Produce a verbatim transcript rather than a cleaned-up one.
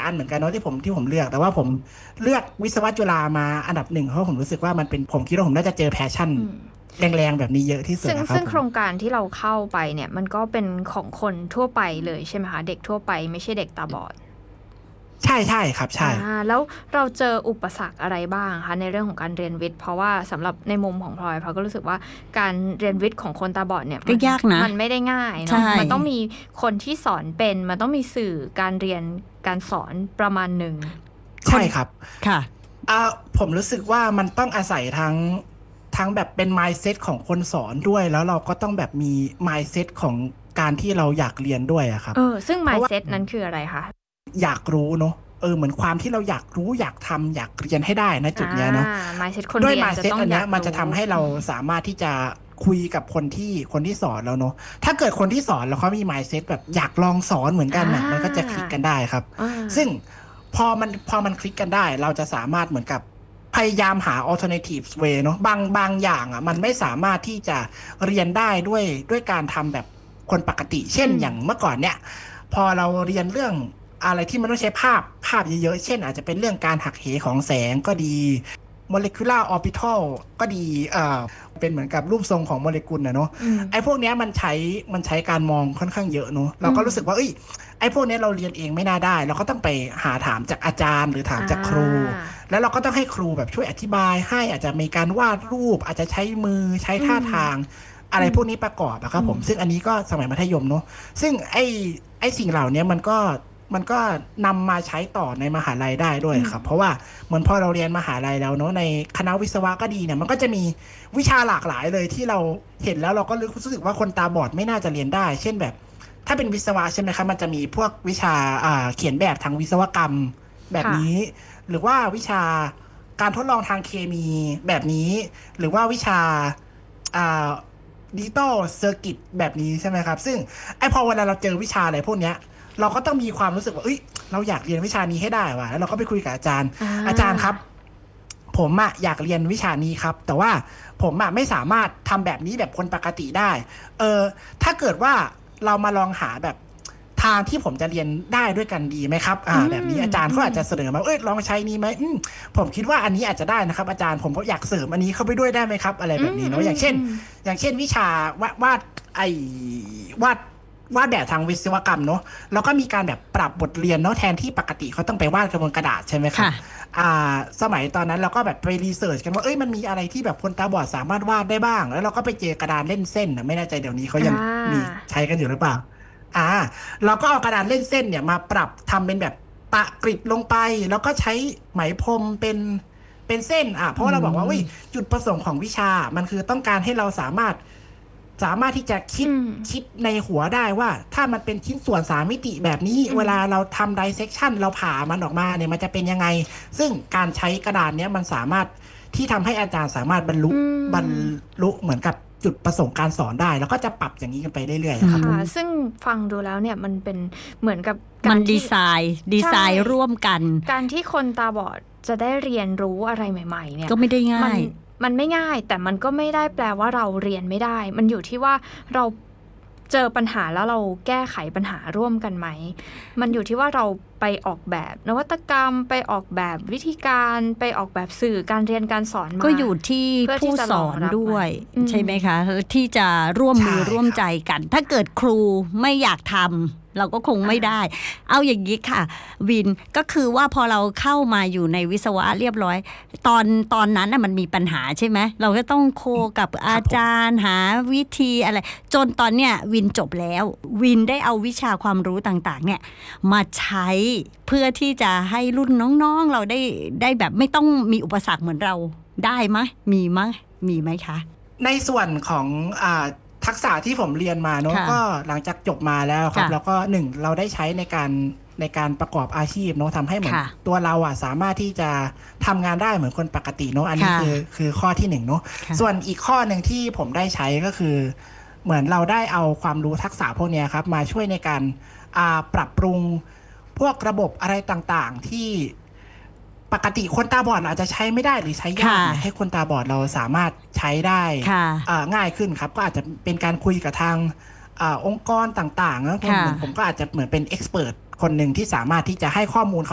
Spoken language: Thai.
อันเหมือนกันเนาะที่ผมที่ผมเลือกแต่ว่าผมเลือกวิศวะจุฬามาอันดับหนึ่งเพราะผมรู้สึกว่ามันเป็นผมคิดว่าผมน่าจะเจอแพชชั่นแรงๆแบบนี้เยอะที่สุดซึ่งนะครับซึ่งโครงการที่เราเข้าไปเนี่ยมันก็เป็นของคนทั่วไปเลยใช่ไหมคะเด็กทั่วไปไม่ใช่เด็กตาบอดใช่ใช่ครับใช่แล้วเราเจออุปสรรคอะไรบ้างคะในเรื่องของการเรียนวิทย์เพราะว่าสำหรับในมุมของพลอยพลอยก็รู้สึกว่าการเรียนวิทย์ของคนตาบอดเนี่ยก็ยากนะมันไม่ได้ง่ายเนาะมันต้องมีคนที่สอนเป็นมันต้องมีสื่อการเรียนการสอนประมาณหนึ่งใช่ครับค่ะอ่าผมรู้สึกว่ามันต้องอาศัยทั้งทั้งแบบเป็น mindset ของคนสอนด้วยแล้วเราก็ต้องแบบมี mindset ของการที่เราอยากเรียนด้วยอะครับเออซึ่ง mindset นั้นคืออะไรคะอยากรู้เนาะเออเหมือนความที่เราอยากรู้อยากทำอยากเรียนให้ได้นะจุดเนี้ยเนาะ mindset คนด้วยเรียนจะ mindset ต้องอันอยาเนี้ยมันกรู้จะทำให้เราสามารถที่จะคุยกับคนที่คนที่สอนแล้วเนาะถ้าเกิดคนที่สอนแล้วเขามี mindset แบบอยากลองสอนเหมือนกันน่ะมันก็จะคลิกกันได้ครับซึ่งพอมันพอมันคลิกกันได้เราจะสามารถเหมือนกับพยายามหา alternative way เนาะบางบางอย่างอ่ะมันไม่สามารถที่จะเรียนได้ด้วยด้วยการทำแบบคนปกติเช่นอย่างเมื่อก่อนเนี่ยพอเราเรียนเรื่องอะไรที่มันต้องใช้ภาพภาพเยอะๆเช่นอาจจะเป็นเรื่องการหักเหของแสงก็ดี molecular orbital ก็ดีเอ่อเป็นเหมือนกับรูปทรงของโมเลกุลนะเนาะไอ้พวกนี้มันใช้มันใช้การมองค่อนข้างเยอะเนาะเราก็รู้สึกว่าเอ้ยไอ้พวกนี้เราเรียนเองไม่น่าได้เราก็ต้องไปหาถามจากอาจารย์หรือถามจากครูแล้วเราก็ต้องให้ครูแบบช่วยอธิบายให้อาจจะมีการวาดรูปอาจจะใช้มือใช้ท่าทางอะไรพวกนี้ประกอบนะครับผมซึ่งอันนี้ก็สมัยมัธยมเนาะซึ่งไอ้ไอ้สิ่งเหล่านี้มันก็มันก็นำมาใช้ต่อในมหาลัยได้ด้วยครับเพราะว่าเหมือนพอเราเรียนมหาลัยแล้วเนาะในคณะวิศวะก็ดีเนี่ยมันก็จะมีวิชาหลากหลายเลยที่เราเห็นแล้วเราก็รู้สึกว่าคนตาบอดไม่น่าจะเรียนได้เช่นแบบถ้าเป็นวิศวะใช่ไหมครับมันจะมีพวกวิชาอ่าเขียนแบบทางวิศวกรรมแบบนี้หรือว่าวิชาการทดลองทางเคมีแบบนี้หรือว่าวิชาอ่าดิจิตอลเซอร์กิตแบบนี้ใช่ไหมครับซึ่งไอพอเวลาเราเจอวิชาอะไรพวกเนี้ยเราก็ต้องมีความรู้สึกว่าเอ้ยเราอยากเรียนวิชานี้ให้ได้ว่ะแล้วเราก็ไปคุยกับอาจารย์ อา, อาจารย์ครับผมอะอยากเรียนวิชานี้ครับแต่ว่าผมอะไม่สามารถทำแบบนี้แบบคนปกติได้เออถ้าเกิดว่าเรามาลองหาแบบทางที่ผมจะเรียนได้ด้วยกันดีไหมครับอ่าแบบนี้อาจารย์เขาอาจจะเสนอมาเอ้ยลองใช้นี้ไหมผมคิดว่าอันนี้อาจจะได้นะครับอาจารย์ผมก็อยากเสริมอันนี้เข้าไปด้วยได้ไหมครับอะไรแบบนี้เนาะอย่างเช่นอย่างเช่นวิชาวาดวาดไอวาดวาดแบบทางวิศวกรรมเนาะแล้วก็มีการแบบปรับบทเรียนเนาะแทนที่ปกติเขาต้องไปวาดบนกระดาษใช่ไหมครับอ่าสมัยตอนนั้นเราก็แบบไปรีเสิร์ชกันว่าเอ้ยมันมีอะไรที่แบบคนตาบอดสามารถวาดได้บ้างแล้วเราก็ไปเจอกระดานเล่นเส้นนะไม่แน่ใจเดี๋ยวนี้เขายังมีใช้กันอยู่หรือเปล่าอ่าเราก็เอากระดานเล่นเส้นเนี่ยมาปรับทำเป็นแบบตะกริดลงไปแล้วก็ใช้ไหมพรมเป็นเป็นเส้นอ่ะเพราะเราบอกว่าจุดประสงค์ของวิชามันคือต้องการให้เราสามารถสามารถที่จะคิดคิดในหัวได้ว่าถ้ามันเป็นชิ้นส่วนสามมิติแบบนี้เวลาเราทำ dissection เราผ่ามันออกมาเนี่ยมันจะเป็นยังไงซึ่งการใช้กระดานเนี้ยมันสามารถที่ทำให้อาจารย์สามารถบรรลุบรรลุเหมือนกับจุดประสงค์การสอนได้แล้วก็จะปรับอย่างนี้กันไปเรื่อยๆครับซึ่งฟังดูแล้วเนี่ยมันเป็นเหมือนกับมันดีไซน์ดีไซน์ร่วมกันการที่คนตาบอดจะได้เรียนรู้อะไรใหม่ๆเนี่ยก็ไม่ได้ง่ายมันไม่ง่ายแต่มันก็ไม่ได้แปลว่าเราเรียนไม่ได้มันอยู่ที่ว่าเราเจอปัญหาแล้วเราแก้ไขปัญหาร่วมกันไหมมันอยู่ที่ว่าเราไปออกแบบนวัตกรรมไปออกแบบวิธีการไปออกแบบสื่อการเรียนการสอนมาก็อยู่ที่ผู้สอนด้วยใช่ไหมคะที่จะร่วมมือร่วมใจกันถ้าเกิดครูไม่อยากทำเราก็คงไม่ได้เอาอย่างนี้ค่ะวินก็คือว่าพอเราเข้ามาอยู่ในวิศวะเรียบร้อยตอนตอนนั้นน่ะมันมีปัญหาใช่ไหมเราก็ต้องโคกับอาจารย์หาวิธีอะไรจนตอนเนี้ยวินจบแล้ววินได้เอาวิชาความรู้ต่างๆเนี่ยมาใช้เพื่อที่จะให้รุ่นน้องๆเราได้ได้แบบไม่ต้องมีอุปสรรคเหมือนเราได้ไหมมีไหมมีไหมคะในส่วนของอ่าทักษะที่ผมเรียนมาเนาะก็หลังจากจบมาแล้วครับแล้วก็หนึ่งเราได้ใช้ในการในการประกอบอาชีพเนาะทำให้เหมือนตัวเราอ่ะสามารถที่จะทำงานได้เหมือนคนปกติเนาะอันนี้คือคือข้อที่หนึ่งเนาะส่วนอีกข้อหนึ่งที่ผมได้ใช้ก็คือเหมือนเราได้เอาความรู้ทักษะพวกนี้ครับมาช่วยในการอ่าปรับปรุงพวกระบบอะไรต่างๆที่ปกติคนตาบอดอาจจะใช้ไม่ได้หรือใช้ยากให้คนตาบอดเราสามารถใช้ได้ง่ายขึ้นครับก็อาจจะเป็นการคุยกับทางองค์กรต่างๆนะผมผมก็อาจจะเหมือนเป็นเอ็กซ์เพิร์ทคนหนึ่งที่สามารถที่จะให้ข้อมูล